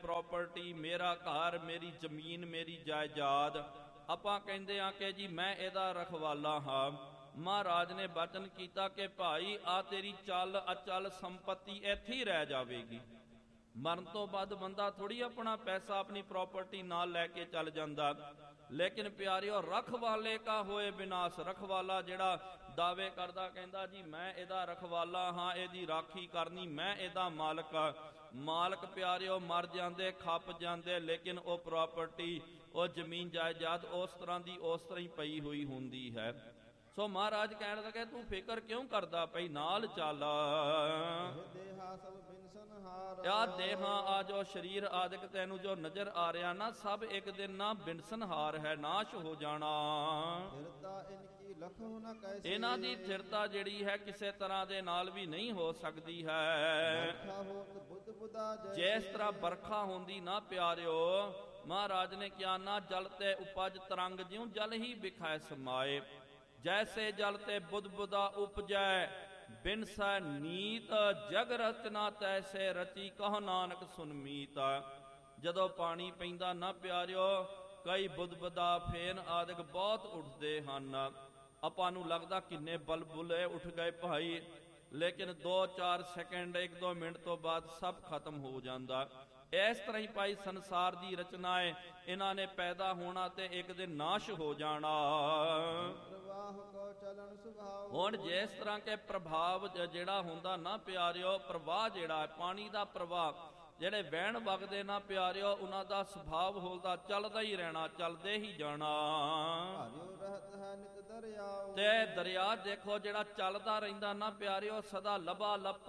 Property, ਮੇਰਾ ਘਰ, ਮੇਰੀ ਜ਼ਮੀਨ, ਮੇਰੀ ਜਾਇਦਾਦ, ਆਪਾਂ ਕਹਿੰਦੇ ਆ ਕਿ ਜੀ ਮੈਂ ਇਹਦਾ ਰਖਵਾਲਾ ਹਾਂ। ਮਹਾਰਾਜ ਨੇ ਬਚਨ ਕੀਤਾ ਕਿ ਭਾਈ ਆ ਤੇਰੀ ਚੱਲ ਅਚਲ ਸੰਪત્ਤੀ ਇੱਥੇ ਹੀ ਰਹਿ ਜਾਵੇਗੀ। ਮਰਨ ਤੋਂ ਬਾਅਦ ਬੰਦਾ ਥੋੜੀ ਆਪਣਾ ਪੈਸਾ, ਆਪਣੀ ਪ੍ਰਾਪਰਟੀ ਨਾਲ ਲੈ ਕੇ ਚੱਲ ਜਾਂਦਾ। ਲੇਕਿਨ ਪਿਆਰਿਓ, ਰਖਵਾਲੇ ਕਾ ਹੋਏ ਵਿਨਾਸ਼। ਰਖਵਾਲਾ ਜਿਹੜਾ ਦਾਅਵੇ ਕਰਦਾ, ਕਹਿੰਦਾ ਜੀ ਮੈਂ ਇਹਦਾ ਰਖਵਾਲਾ ਹਾਂ, ਇਹਦੀ ਰਾਖੀ ਕਰਨੀ, ਮੈਂ ਇਹਦਾ ਮਾਲਕ ਆ। ਮਾਲਕ ਪਿਆਰਿਓ ਮਰ ਜਾਂਦੇ, ਖੱਪ ਜਾਂਦੇ, ਲੇਕਿਨ ਉਹ ਪ੍ਰਾਪਰਟੀ, ਉਹ ਜ਼ਮੀਨ ਜਾਇਦਾਦ ਉਸ ਤਰ੍ਹਾਂ ਦੀ ਉਸ ਤਰ੍ਹਾਂ ਹੀ ਪਈ ਹੋਈ ਹੁੰਦੀ ਹੈ। ਸੋ ਮਹਾਰਾਜ ਕਹਿਣ ਲੱਗੇ ਤੂੰ ਫਿਕਰ ਕਿਉਂ ਕਰਦਾ ਪਈ, ਨਾਲ ਚੱਲ। ਆ ਦੇਹਾਂ ਆ ਜੋ ਸਰੀਰ ਆਦਿਕ ਤੈਨੂੰ ਜੋ ਨਜ਼ਰ ਆ ਰਿਹਾ ਨਾ, ਸਭ ਇੱਕ ਦਿਨ ਨਾ ਬਿਨਸਨਹਾਰ ਹੈ, ਨਾਸ਼ ਹੋ ਜਾਣਾ। ਇਹਨਾਂ ਦੀ ਥਿਰਤਾ ਜਿਹੜੀ ਹੈ ਕਿਸੇ ਤਰ੍ਹਾਂ ਦੇ ਨਾਲ ਵੀ ਨਹੀਂ ਹੋ ਸਕਦੀ ਹੈ। ਜਿਸ ਤਰ੍ਹਾਂ ਬਰਖਾ ਹੁੰਦੀ ਨਾ ਪਿਆਰਿਓ, ਮਹਾਰਾਜ ਨੇ ਕਿਹਾ ਨਾ ਜਲ ਤੇ ਉਪਜ ਤਰੰਗ, ਜਿਉਂ ਜਲ ਹੀ ਬਿਖੈ ਸਮਾਏ। ਜੈਸੇ ਜਲ ਤੇ ਬੁੱਧ ਬੁਦਾ ਉਪਜੈ, ਬਿਨਸੈ ਨੀਤ, ਜਗ ਰਚਨਾ ਤੈਸੇ ਰਚੀ, ਕਹੋ ਨਾਨਕ ਸੁਨਮੀਤ। ਜਦੋਂ ਪਾਣੀ ਪੈਂਦਾ ਨਾ ਪਿਆਰਿਓ, ਕਈ ਬੁੱਧਬੁਦਾ, ਫੇਨ ਆਦਿਕ ਬਹੁਤ ਉੱਠਦੇ ਹਨ। ਆਪਾਂ ਨੂੰ ਲੱਗਦਾ ਕਿੰਨੇ ਬਲਬੁਲੇ ਉੱਠ ਗਏ ਭਾਈ, ਲੇਕਿਨ 2-4 ਸੈਕਿੰਡ, 1-2 ਮਿੰਟ ਤੋਂ ਬਾਅਦ ਸਭ ਖਤਮ ਹੋ ਜਾਂਦਾ। ਇਸ ਤਰ੍ਹਾਂ ਹੀ ਭਾਈ ਸੰਸਾਰ ਦੀ ਰਚਨਾ ਹੈ, ਇਹਨਾਂ ਨੇ ਪੈਦਾ ਹੋਣਾ ਤੇ ਇੱਕ ਦਿਨ ਨਾਸ਼ ਹੋ ਜਾਣਾ। ਹੁਣ ਜਿਸ ਤਰ੍ਹਾਂ ਕੇ ਪ੍ਰਭਾਵ ਜਿਹੜਾ ਹੁੰਦਾ ਨਾ ਪਿਆਰਿਓ, ਪ੍ਰਵਾਹ ਜਿਹੜਾ ਪਾਣੀ ਦਾ ਪ੍ਰਵਾਹ, ਜਿਹੜੇ ਵਹਿਣ ਵਗਦੇ ਨਾ ਪਿਆਰਿਓ, ਉਹਨਾਂ ਦਾ ਸੁਭਾਵ ਹੁੰਦਾ ਚੱਲਦਾ ਹੀ ਰਹਿਣਾ, ਚੱਲਦੇ ਹੀ ਜਾਣਾ। ਤੇ ਦਰਿਆ ਦੇਖੋ ਜਿਹੜਾ ਚੱਲਦਾ ਰਹਿੰਦਾ ਨਾ ਪਿਆਰਿਓ, ਸਦਾ ਲਬਾ ਲੱਪ